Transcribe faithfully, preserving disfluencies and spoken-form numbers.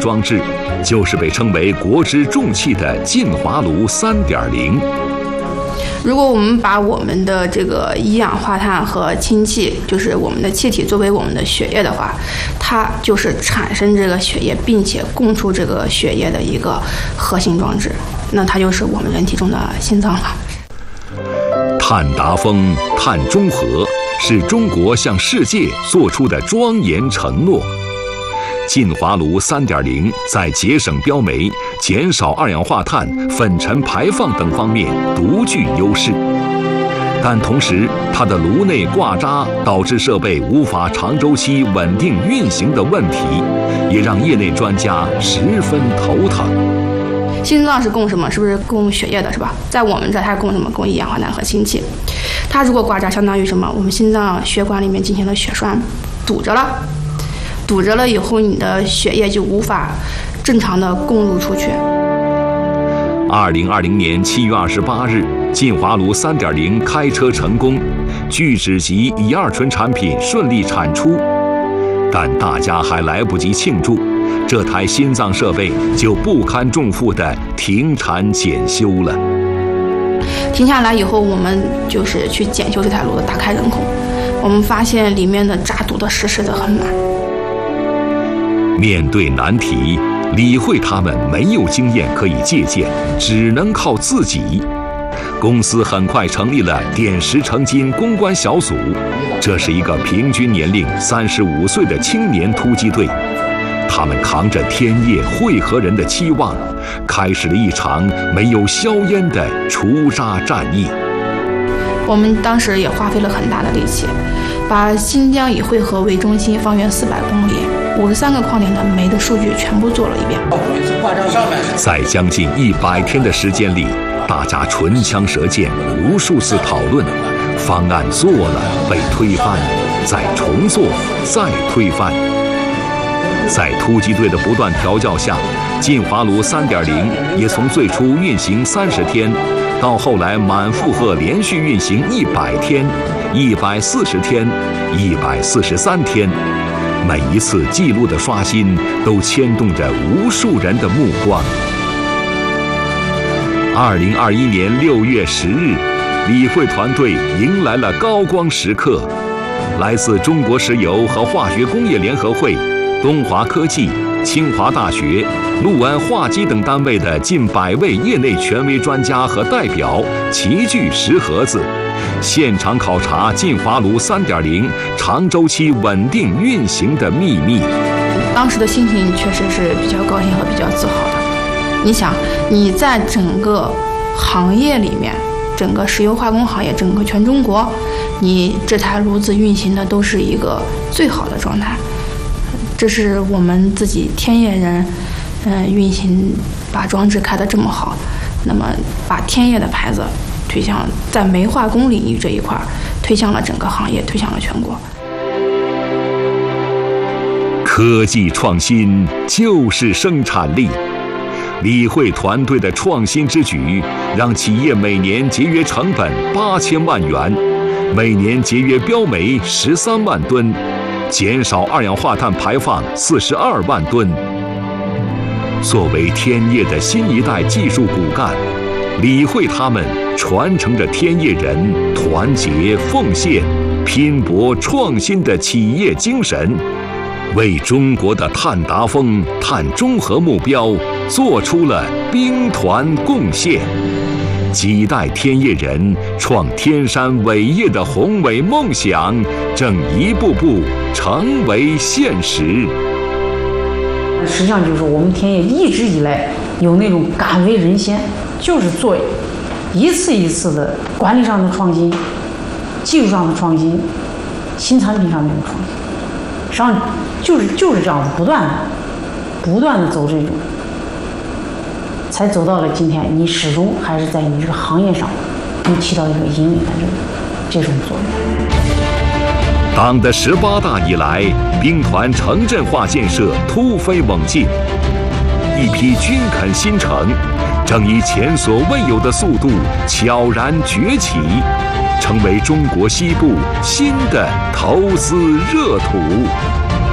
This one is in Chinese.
装置，就是被称为国之重器的进华炉 三点零。 如果我们把我们的这个一氧化碳和氢气，就是我们的气体作为我们的血液的话，它就是产生这个血液并且供出这个血液的一个核心装置，那它就是我们人体中的心脏了。 碳达峰、碳中和是中国向世界做出的庄严承诺。进华炉 三点零 在节省标煤、减少二氧化碳、粉尘排放等方面独具优势，但同时它的炉内挂渣导致设备无法长周期稳定运行的问题，也让业内专家十分头疼。 心脏是供什么？是不是供血液的，是吧？在我们这它是供什么？供一氧化碳和氢气。它如果挂渣，相当于什么？我们心脏血管里面进行了血栓，堵着了。堵着了以后，你的血液就无法正常的供入出去。 二零二零年七月二十八日，进华炉 三点零 开车成功，聚酯级乙二醇产品顺利产出。但大家还来不及庆祝，这台心脏设备就不堪重负地停产检修了。 停下来以后，我们就是去检修这台炉的，打开人孔，我们发现里面的渣堵得实实的很满。 面对难题，李慧他们没有经验可以借鉴，只能靠自己。公司很快成立了点石成金公关小组，这是一个平均年龄三十五岁的青年突击队。他们扛着天业会合人的期望，开始了一场没有硝烟的除渣战役。 我们当时也花费了很大的力气，把新疆以会合为中心，方圆四百公里，五十三个矿点的煤的数据全部做了一遍。 在将近一百天的时间里，大家唇枪舌剑，无数次讨论，方案做了被推翻，再重做，再推翻。在突击队的不断调教下，进华炉 三点零 也从最初运行三十天，到后来满负荷连续运行一百天、一百四十天、一百四十三天。每一次记录的刷新，都牵动着无数人的目光。二零二一年六月十日，李慧团队迎来了高光时刻。来自中国石油和化学工业联合会、东华科技、清华大学、陆安化机等单位的近百位业内权威专家和代表齐聚石河子，现场考察进华炉 三点零 长周期稳定运行的秘密。 当时的心情确实是比较高兴和比较自豪的。你想，你在整个行业里面，整个石油化工行业，整个全中国，你这台炉子运行的都是一个最好的状态。这是我们自己天业人，嗯、呃，运行把装置开得这么好，那么把天业的牌子推向在煤化工领域这一块，推向了整个行业，推向了全国。 科技创新就是生产力。李慧团队的创新之举，让企业每年节约成本八千万元，每年节约标煤十三万吨。减少二氧化碳排放四十二万吨。作为天业的新一代技术骨干，李慧他们传承着天业人团结奉献、拼搏创新的企业精神，为中国的碳达峰、碳中和目标做出了兵团贡献。几代天业人创天山伟业的宏伟梦想，正一步步成为现实。 实际上就是我们天业一直以来有那种敢为人先，就是做一次一次的管理上的创新、技术上的创新、新产品上面的创新，实际上就是就是这样子，不断的、不断的走这种。才走到了今天，你始终还是在你这个行业上，你起到一个引领的这个这种作用。 党的十八大以来，兵团城镇化建设突飞猛进，一批军垦新城正以前所未有的速度悄然崛起，成为中国西部新的投资热土。